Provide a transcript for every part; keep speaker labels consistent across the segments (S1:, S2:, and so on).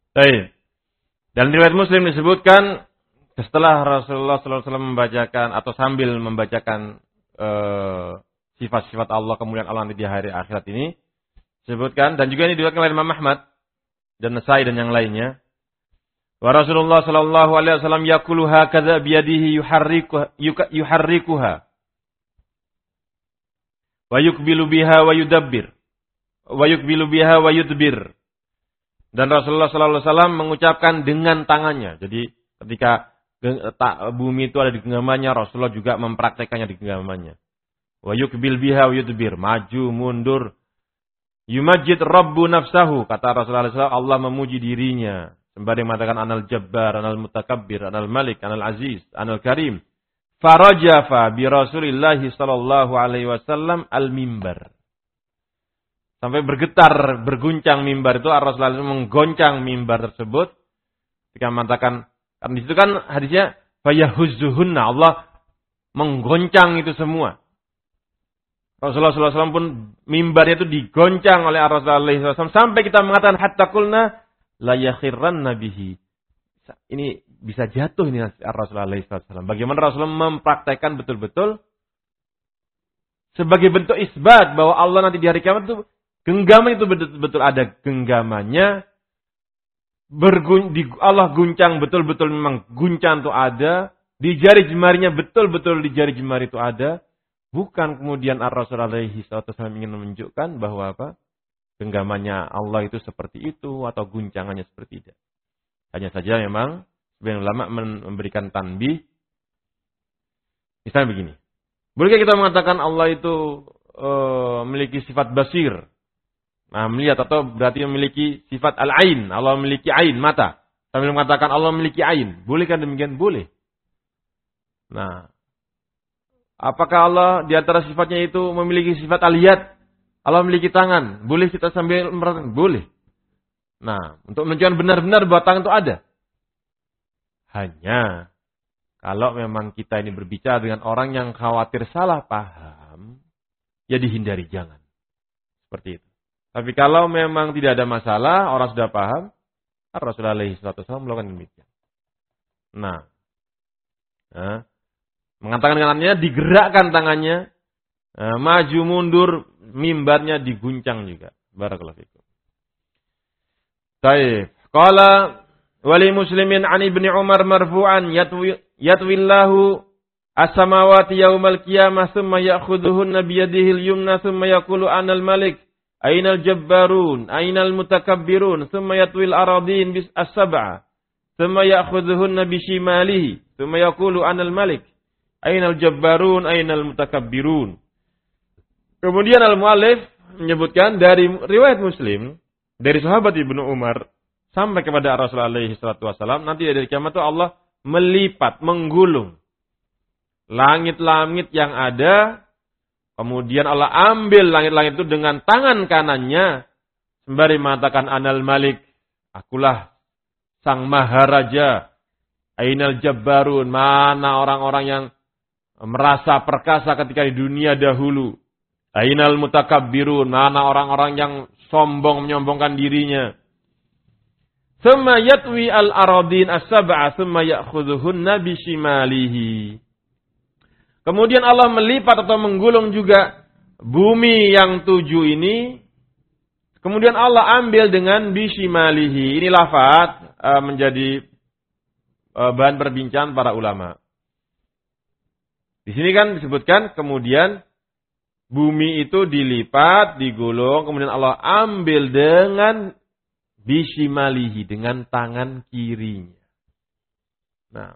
S1: Baik. Dalam riwayat Muslim disebutkan setelah Rasulullah SAW membacakan atau sambil membacakan sifat-sifat Allah kemudian Allah nanti di hari akhirat ini disebutkan, dan juga ini diriwayatkan oleh Imam Ahmad dan Nasai dan yang lainnya. Wa Rasulullah sallallahu alaihi wasallam yaqulu hakadza biyadihi yuharrikuha wa yuqbilu biha wa yudabbir wa yuqbilu biha wa yudbir. Dan Rasulullah sallallahu alaihi wasallam mengucapkan dengan tangannya. Jadi ketika bumi itu ada di genggamannya, Rasulullah juga mempraktekannya di genggamannya. Wa yuqbil biha wa yudbir, maju mundur. Yumajjid rabbu nafsahu, kata Rasulullah SAW, Allah memuji dirinya sembari mengatakan anal jabbar, anal mutakabbir, anal malik, anal aziz, anal karim. Farajafa bi Rasulillah sallallahu alaihi wasallam al mimbar. Sampai bergetar, berguncang mimbar itu, Rasulullah SAW menggoncang mimbar tersebut ketika mengatakan, karena di situ kan hadisnya fayahuzzuhunna, Allah menggoncang itu semua. Rasulullah SAW pun mimbarnya itu digoncang oleh Rasulullah SAW sampai kita mengatakan hatta qulna la yakhirranna bihi. Ini bisa jatuh ini Rasulullah SAW. Bagaimana Rasulullah mempraktekkan betul-betul sebagai bentuk isbat bahwa Allah nanti di hari kiamat itu genggaman itu betul-betul ada genggamannya. Allah guncang betul-betul, memang guncang itu ada. Di jari jemarinya betul-betul di jari jemari itu ada. Bukan kemudian Rasulullah SAW ingin menunjukkan bahwa apa? Genggamannya Allah itu seperti itu atau guncangannya seperti itu. Hanya saja memang sebagian ulama memberikan tanbih. Misalnya begini. Bolehkah kita mengatakan Allah itu memiliki sifat basir? Nah, melihat atau berarti memiliki sifat al-ain. Allah memiliki ain, mata. Sambil mengatakan Allah memiliki ain. Bolehkah demikian? Boleh. Nah, apakah Allah di antara sifatnya itu memiliki sifat aliyat? Allah memiliki tangan. Boleh kita sambil merasakan? Boleh. Nah, untuk menunjukkan benar-benar bahwa tangan itu ada. Hanya, kalau memang kita ini berbicara dengan orang yang khawatir salah paham, ya dihindari, jangan. Seperti itu. Tapi kalau memang tidak ada masalah, orang sudah paham, Rasulullah SAW melakukan demikian. Nah, mengatakan dengannya, digerakkan tangannya, maju mundur, mimbarnya diguncang juga. Barakallahu fikum. Baik. Qala wali muslimin an Ibnu Umar marfu'an yatwillahu as-samawati yaumal qiyamah thumma ya'khudhuhunna bi yadihi al-yumna thumma yaqulu anal malik ainal jabbarun ainal mutakabbirun thumma yatwil aradin bis as-sab'a thumma ya'khudhuhunna bi shimalihi thumma yaqulu anal malik ainal jabbarun ainal mutakabbirun. Kemudian al-muallif menyebutkan dari riwayat Muslim dari sahabat Ibnu Umar sampai kepada Rasulullah SAW, nanti dari kiamat itu Allah melipat, menggulung langit-langit yang ada, kemudian Allah ambil langit-langit itu dengan tangan kanannya sembari mengatakan anal malik, akulah sang maharaja, ainal jabbarun, mana orang-orang yang merasa perkasa ketika di dunia dahulu. Ainal mutakabbirun, mana orang-orang yang sombong menyombongkan dirinya. Thumma yatwi al-aradin as-sab'a thumma ya'khudhuhunna bishimalihi. Kemudian Allah melipat atau menggulung juga bumi yang 7 ini. Kemudian Allah ambil dengan bishimalihi. Ini lafaz menjadi bahan perbincangan para ulama. Di sini kan disebutkan kemudian bumi itu dilipat, digulung, kemudian Allah ambil dengan bishimalihi, dengan tangan kirinya. Nah,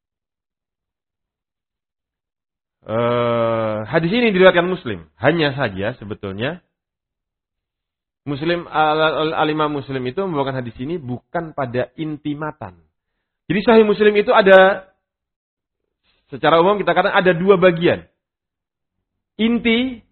S1: hadis ini diriwayatkan Muslim. Hanya saja sebetulnya Muslim al-Imam Muslim itu membawakan hadis ini bukan pada inti matan. Jadi Sahih Muslim itu ada, secara umum kita katakan ada 2 bagian. Inti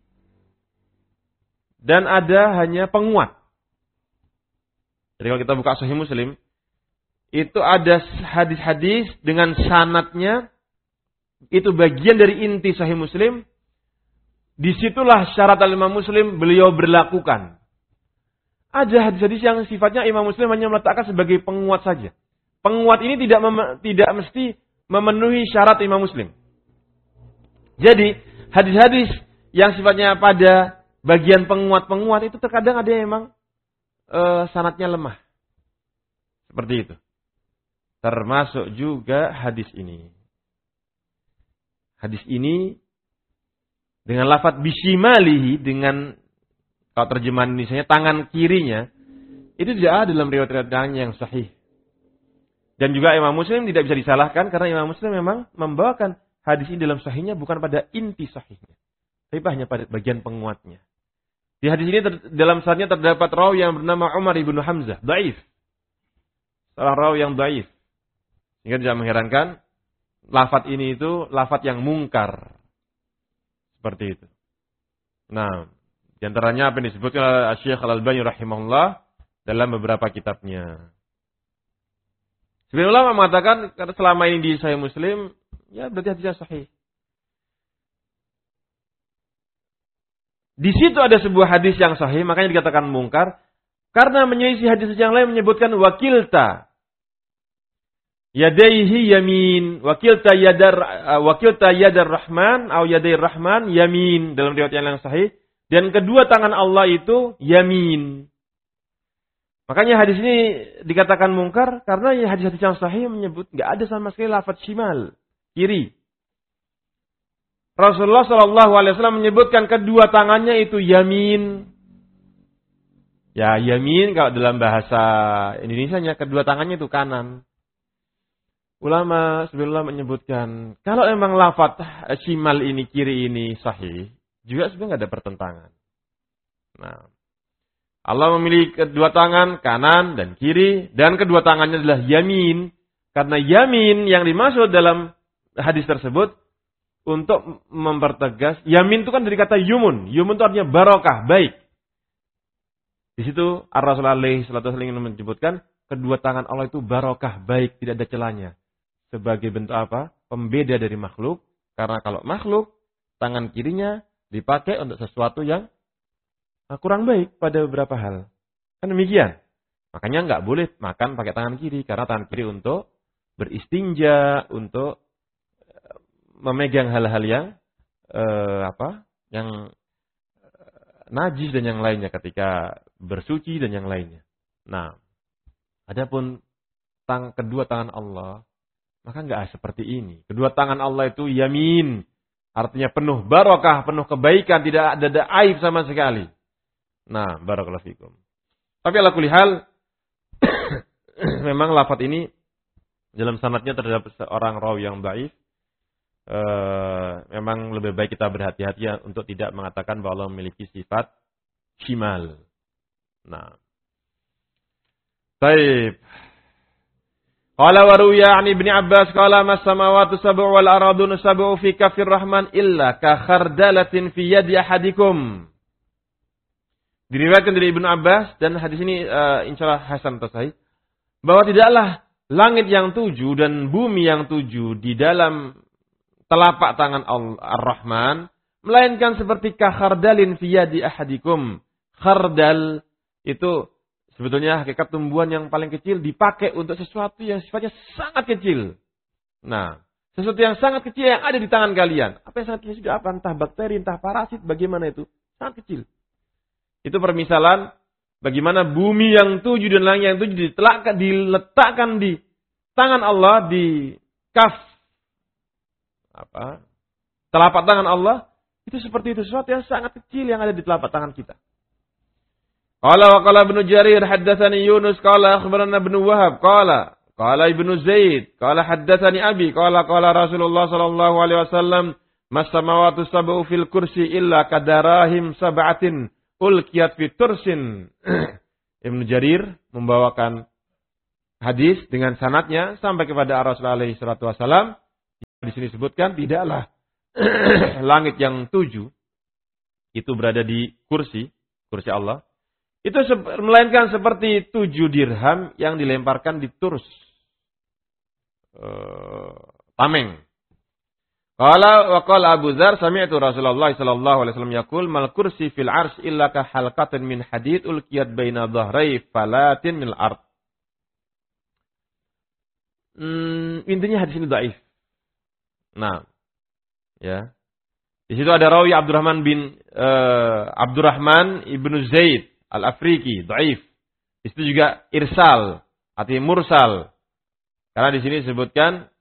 S1: dan ada hanya penguat. Jadi kalau kita buka Sahih Muslim, itu ada hadis-hadis dengan sanadnya, itu bagian dari inti Sahih Muslim. Disitulah syarat al-Imam Muslim beliau berlakukan. Ada hadis-hadis yang sifatnya Imam Muslim hanya meletakkan sebagai penguat saja. Penguat ini tidak mesti memenuhi syarat Imam Muslim. Jadi, hadis-hadis yang sifatnya pada bagian penguat-penguat itu terkadang ada yang memang sanadnya lemah. Seperti itu. Termasuk juga hadis ini. Hadis ini dengan lafaz bisimalihi, dengan kalau terjemahan Indonesianya tangan kirinya, itu tidak ada dalam riwayat-riwayat yang sahih. Dan juga Imam Muslim tidak bisa disalahkan karena Imam Muslim memang membawakan hadis ini dalam sahihnya bukan pada inti sahihnya, tapi hanya pada bagian penguatnya. Di hadis ini dalam sanadnya terdapat rawi yang bernama Umar ibnu Hamzah, dhaif. Seorang rawi yang dhaif. Sehingga tidak mengherankan lafaz ini itu lafaz yang mungkar. Seperti itu. Nah, di antaranya apa yang disebutkan oleh Syekh Al-Albani rahimahullah dalam beberapa kitabnya. Sebagian ulama mengatakan karena selama ini di Sahih Muslim, ya berarti hadisnya sahih. Di situ ada sebuah hadis yang sahih, makanya dikatakan mungkar karena menyelisih hadis yang lain menyebutkan wakilta yadaihi yamin, wakilta yadar rahman atau yadai rahman yamin dalam riwayat yang sahih. Dan kedua tangan Allah itu yamin. Makanya hadis ini dikatakan mungkar karena hadis-hadis yang sahih menyebut enggak ada sama sekali lafaz shimal, kiri. Rasulullah SAW menyebutkan kedua tangannya itu yamin. Ya, yamin kalau dalam bahasa Indonesianya kedua tangannya itu kanan. Sebagian ulama menyebutkan kalau memang lafaz shimal ini kiri ini sahih, juga sebenarnya nggak ada pertentangan. Nah, Allah memilih kedua tangan, kanan dan kiri, dan kedua tangannya adalah yamin. Karena yamin yang dimaksud dalam hadis tersebut untuk mempertegas, yamin itu kan dari kata yumun. Yumun itu artinya barokah, baik. Di situ Ar-Rasulullah SAW ingin menyebutkan kedua tangan Allah itu barokah, baik, tidak ada celahnya. Sebagai bentuk apa? Pembeda dari makhluk. Karena kalau makhluk, tangan kirinya dipakai untuk sesuatu yang kurang baik pada beberapa hal. Kan demikian. Makanya nggak boleh makan pakai tangan kiri. Karena tangan kiri untuk beristinja, untuk memegang hal-hal yang yang najis dan yang lainnya ketika bersuci dan yang lainnya. Nah, adapun kedua tangan Allah, maka nggak seperti ini. Kedua tangan Allah itu yamin. Artinya penuh barokah, penuh kebaikan, tidak ada aib sama sekali. Nah, barakallahu fikum. Tapi ala kulli hal, memang lafaz ini dalam sanadnya terdapat seorang rawi yang dhaif. Memang lebih baik kita berhati-hati untuk tidak mengatakan bahwa Allah memiliki sifat shimal. Nah, baik. Qala wa ruwiya 'an Ibnu Abbas qala mas samawati sab'u wal ardunu sab'u fi kaffir rahman illa ka khardalatin fi yadi ahadikum. Diriwayatkan dari Ibnu Abbas dan hadis ini insyaallah hasan atau sahih bahwa tidaklah langit yang 7 dan bumi yang 7 di dalam telapak tangan Ar-Rahman melainkan seperti ka khardalin fi yadi ahadikum. Khardal itu sebetulnya hakikat tumbuhan yang paling kecil dipakai untuk sesuatu yang sifatnya sangat kecil. Nah, sesuatu yang sangat kecil yang ada di tangan kalian. Apa yang sangat kecil sudah apa? Entah bakteri, entah parasit, bagaimana itu? Sangat kecil. Itu permisalan bagaimana bumi yang 7 dan langit yang 7 diletakkan di tangan Allah, di telapak tangan Allah. Itu seperti itu. Sesuatu yang sangat kecil yang ada di telapak tangan kita. Qala wa qala Ibnu Jarir haddatsani Yunus qala akhbarana Ibnu Wahab qala Ibnu Zaid qala haddatsani Abi qala Rasulullah sallallahu alaihi wasallam mas samawati sab'u fil kursi illa kadarahim sab'atin ulqiyat fi tursin. Ibnu Jarir membawakan hadis dengan sanadnya sampai kepada Rasulullah alaihi salatu wasallam. Di sini disebutkan tidaklah langit yang 7 itu berada di kursi Allah. Itu melainkan seperti 7 dirham yang dilemparkan di Turs. Tameng. Qala wa qala Abu Dzar sami'tu Rasulullah sallallahu alaihi wasallam yaqul mal kursi fil arsy illa ka halqatin min hadid ulqiyat baina dhahrai falatin min al-ard. Intinya hadis ini dhaif. Nah, ya. Di situ ada rawi Abdurrahman ibnu Zaid al-Afriki, dhaif. Di situ juga irsal, artinya mursal. Karena di sini disebutkan